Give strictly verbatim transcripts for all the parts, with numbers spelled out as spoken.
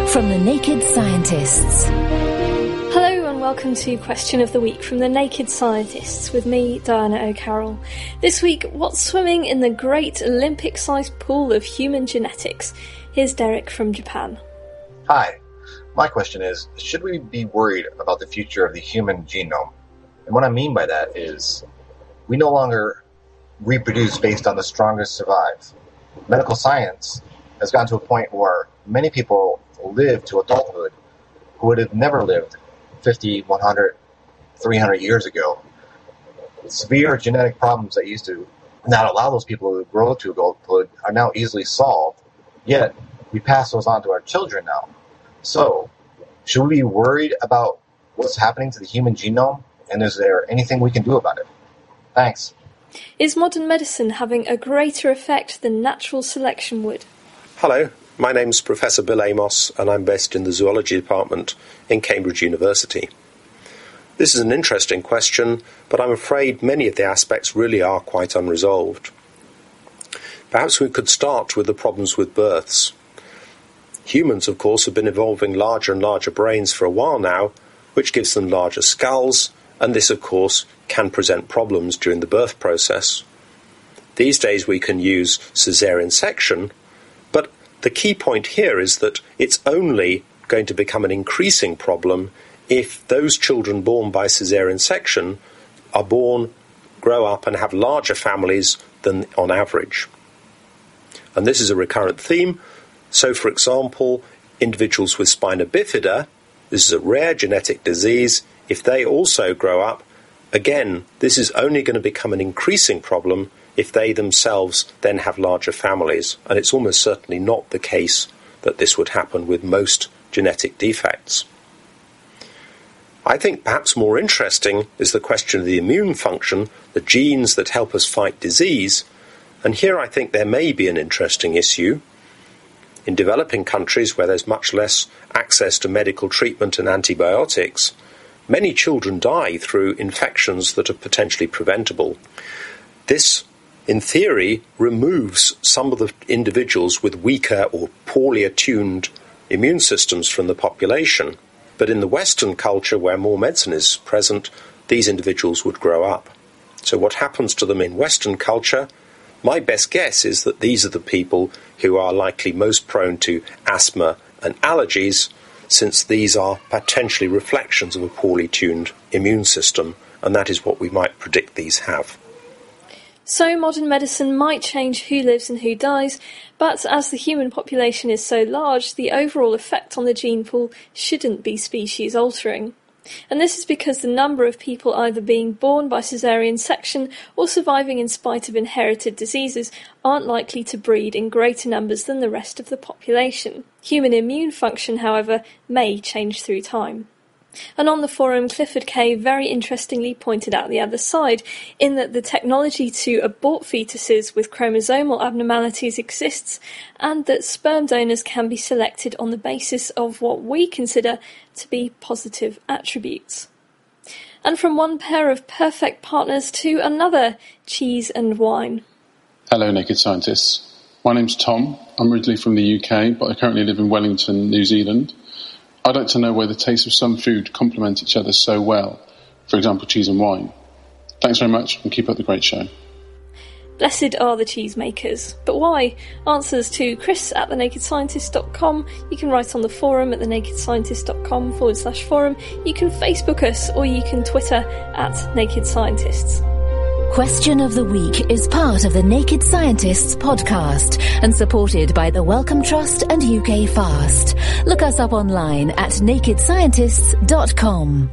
from the Naked Scientists. Hello and welcome to Question of the Week from the Naked Scientists with me, Diana O'Carroll. This week, what's swimming in the great Olympic-sized pool of human genetics? Here's Derek from Japan. Hi. My question is, should we be worried about the future of the human genome? And what I mean by that is, we no longer reproduce based on the strongest survive. Medical science has gotten to a point where many people live to adulthood who would have never lived fifty, one hundred, three hundred years ago. Severe genetic problems that used to not allow those people to grow to adulthood are now easily solved, yet we pass those on to our children now. So, should we be worried about what's happening to the human genome, and is there anything we can do about it? Thanks. Is modern medicine having a greater effect than natural selection would? Hello, my name's Professor Bill Amos, and I'm based in the Zoology Department in Cambridge University. This is an interesting question, but I'm afraid many of the aspects really are quite unresolved. Perhaps we could start with the problems with births. Humans, of course, have been evolving larger and larger brains for a while now, which gives them larger skulls, and this, of course, can present problems during the birth process. These days we can use caesarean section, but the key point here is that it's only going to become an increasing problem if those children born by caesarean section are born, grow up and have larger families than on average. And this is a recurrent theme. So, for example, individuals with spina bifida, this is a rare genetic disease, if they also grow up, again, this is only going to become an increasing problem if they themselves then have larger families. And it's almost certainly not the case that this would happen with most genetic defects. I think perhaps more interesting is the question of the immune function, the genes that help us fight disease. And here I think there may be an interesting issue. In developing countries where there's much less access to medical treatment and antibiotics, many children die through infections that are potentially preventable. This, in theory, removes some of the individuals with weaker or poorly attuned immune systems from the population. But in the Western culture, where more medicine is present, these individuals would grow up. So what happens to them in Western culture? My best guess is that these are the people who are likely most prone to asthma and allergies, since these are potentially reflections of a poorly tuned immune system, and that is what we might predict these have. So modern medicine might change who lives and who dies, but as the human population is so large, the overall effect on the gene pool shouldn't be species altering. And this is because the number of people either being born by caesarean section or surviving in spite of inherited diseases aren't likely to breed in greater numbers than the rest of the population. Human immune function, however, may change through time. And on the forum, Clifford Kay very interestingly pointed out the other side, in that the technology to abort fetuses with chromosomal abnormalities exists, and that sperm donors can be selected on the basis of what we consider to be positive attributes. And from one pair of perfect partners to another, cheese and wine. Hello, Naked Scientists. My name's Tom. I'm originally from the U K, but I currently live in Wellington, New Zealand. I'd like to know why the tastes of some food complement each other so well, for example, cheese and wine. Thanks very much, and keep up the great show. Blessed are the cheesemakers. But why? Answers to Chris at the naked scientist dot com. You can write on the forum at the naked scientist dot com forward slash forum. You can Facebook us, or you can Twitter at Naked Scientists. Question of the Week is part of the Naked Scientists podcast and supported by the Wellcome Trust and U K Fast. Look us up online at naked scientists dot com.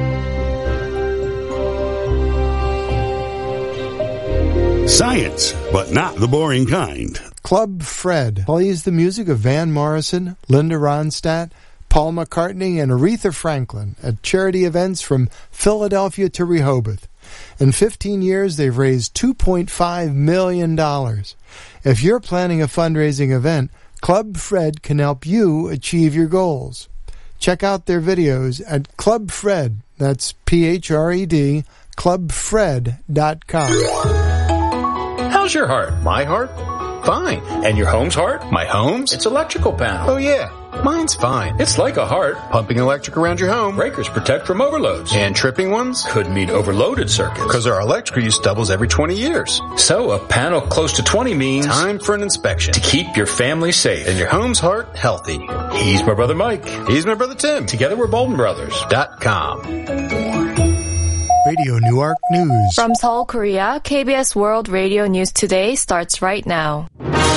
Science, but not the boring kind. Club Fred plays the music of Van Morrison, Linda Ronstadt, Paul McCartney, and Aretha Franklin at charity events from Philadelphia to Rehoboth. In fifteen years, they've raised two point five million dollars. If you're planning a fundraising event, Club Fred can help you achieve your goals. Check out their videos at Club Fred, that's P H R E D, club fred dot com. How's your heart? My heart? Fine. And your home's heart? My home's? It's electrical panel. Oh, yeah. Mine's fine. It's like a heart. Pumping electric around your home. Breakers protect from overloads. And tripping ones? Could mean overloaded circuits. Because our electrical use doubles every twenty years. So a panel close to twenty means... time for an inspection. To keep your family safe. And your home's heart healthy. He's my brother Mike. He's my brother Tim. Together we're Bolden Brothers. Dot com. Radio Newark News. From Seoul, Korea, K B S World Radio News Today starts right now.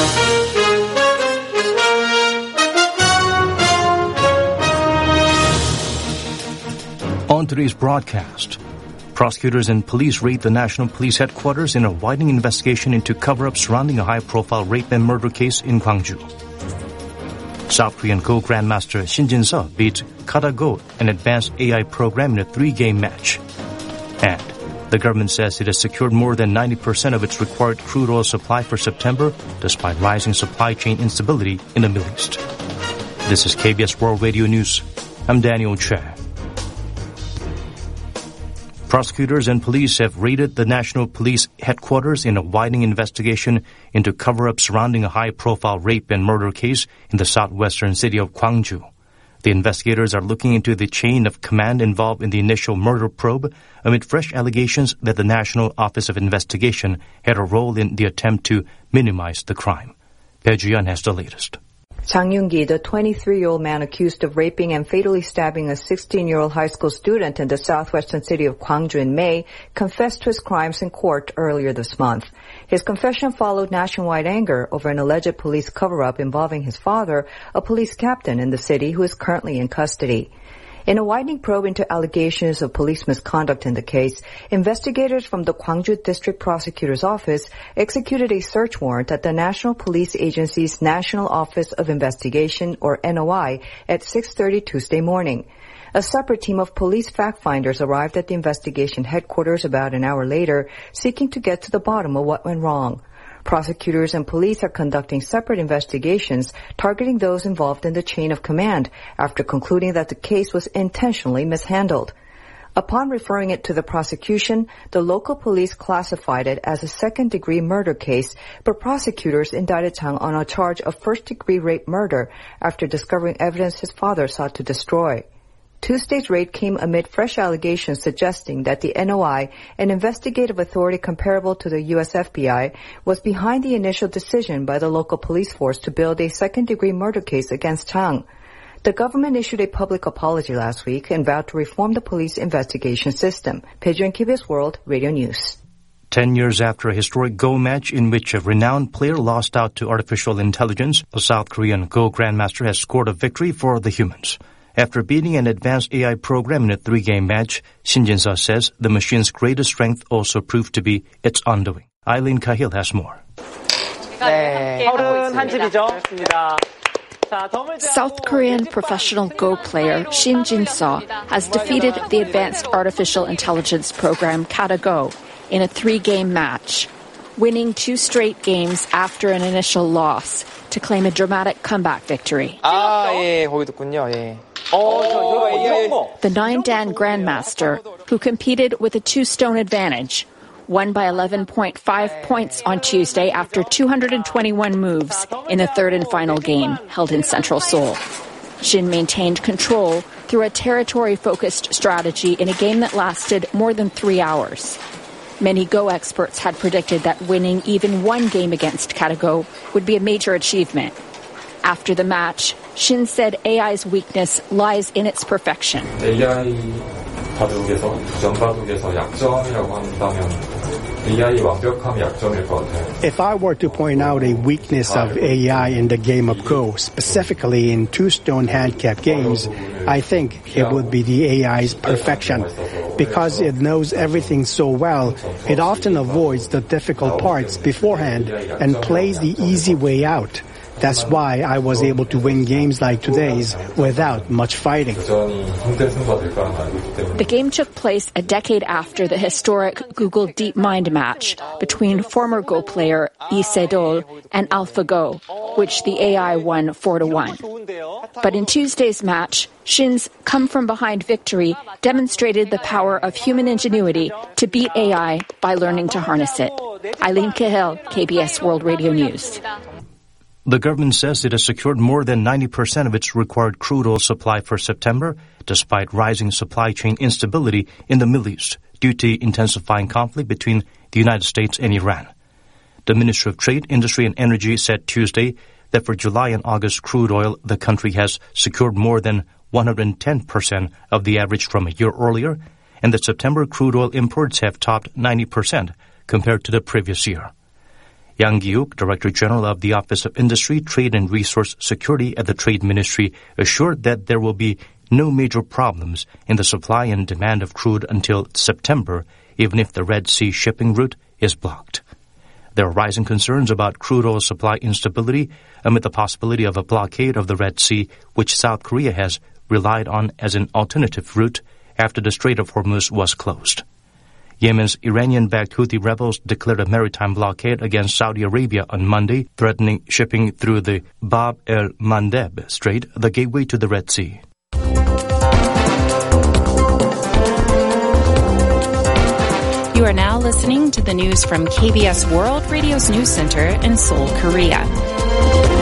On today's broadcast, prosecutors and police raid the National Police Headquarters in a widening investigation into cover-up surrounding a high-profile rape and murder case in Gwangju. South Korean Go Grandmaster Shin Jin-seo beat Kata Go, an advanced A I program, in a three-game match. And the government says it has secured more than ninety percent of its required crude oil supply for September, despite rising supply chain instability in the Middle East. This is K B S World Radio News. I'm Daniel Che. Prosecutors and police have raided the National Police Headquarters in a widening investigation into cover-up surrounding a high-profile rape and murder case in the southwestern city of Gwangju. The investigators are looking into the chain of command involved in the initial murder probe amid fresh allegations that the National Office of Investigation had a role in the attempt to minimize the crime. Bae Ju-yeon has the latest. Chang Yoon-gi, the twenty-three-year-old man accused of raping and fatally stabbing a sixteen-year-old high school student in the southwestern city of Gwangju in May, confessed to his crimes in court earlier this month. His confession followed nationwide anger over an alleged police cover-up involving his father, a police captain in the city who is currently in custody. In a widening probe into allegations of police misconduct in the case, investigators from the Gwangju District Prosecutor's Office executed a search warrant at the National Police Agency's National Office of Investigation, or N O I, at six thirty Tuesday morning. A separate team of police fact-finders arrived at the investigation headquarters about an hour later, seeking to get to the bottom of what went wrong. Prosecutors and police are conducting separate investigations targeting those involved in the chain of command after concluding that the case was intentionally mishandled. Upon referring it to the prosecution, the local police classified it as a second-degree murder case, but prosecutors indicted Chang on a charge of first-degree rape murder after discovering evidence his father sought to destroy. Tuesday's raid came amid fresh allegations suggesting that the N O I, an investigative authority comparable to the U S F B I, was behind the initial decision by the local police force to build a second-degree murder case against Chang. The government issued a public apology last week and vowed to reform the police investigation system. Bae Ju-yeon, K B S World Radio News. Ten years after a historic Go match in which a renowned player lost out to artificial intelligence, a South Korean Go Grandmaster has scored a victory for the humans. After beating an advanced A I program in a three-game match, Shin Jin-seo says the machine's greatest strength also proved to be its undoing. Eileen Cahill has more. South Korean professional Go player Shin Jin-seo has defeated the advanced artificial intelligence program Kata Go in a three-game match, winning two straight games after an initial loss to claim a dramatic comeback victory. 아, 예, 거기 듣군요. 예. The nine-dan Grandmaster, who competed with a two-stone advantage, won by eleven point five points on Tuesday after two hundred twenty-one moves in the third and final game held in central Seoul. Shin maintained control through a territory-focused strategy in a game that lasted more than three hours. Many Go experts had predicted that winning even one game against Kata Go would be a major achievement. After the match, Shin said A I's weakness lies in its perfection. 에이아이 바둑에서 부정 바둑에서 약점이라고 한다면 에이아이 완벽함이 약점일 것 같아요. If I were to point out a weakness of A I in the game of Go, specifically in two-stone handicap games, I think it would be the A I's perfection. Because it knows everything so well, it often avoids the difficult parts beforehand and plays the easy way out. That's why I was able to win games like today's without much fighting. The game took place a decade after the historic Google DeepMind match between former Go player Lee Se-dol and AlphaGo, which the A I won four to one. But in Tuesday's match, Shin's come-from-behind victory demonstrated the power of human ingenuity to beat A I by learning to harness it. Eileen Cahill, K B S World Radio News. The government says it has secured more than ninety percent of its required crude oil supply for September, despite rising supply chain instability in the Middle East due to intensifying conflict between the United States and Iran. The Ministry of Trade, Industry and Energy said Tuesday that for July and August crude oil, the country has secured more than one hundred ten percent of the average from a year earlier, and that September crude oil imports have topped ninety percent compared to the previous year. Yang Gi-uk, Director General of the Office of Industry, Trade and Resource Security at the Trade Ministry, assured that there will be no major problems in the supply and demand of crude until September, even if the Red Sea shipping route is blocked. There are rising concerns about crude oil supply instability amid the possibility of a blockade of the Red Sea, which South Korea has relied on as an alternative route after the Strait of Hormuz was closed. Yemen's Iranian-backed Houthi rebels declared a maritime blockade against Saudi Arabia on Monday, threatening shipping through the Bab el-Mandeb Strait, the gateway to the Red Sea. You are now listening to the news from K B S World Radio's News Center in Seoul, Korea.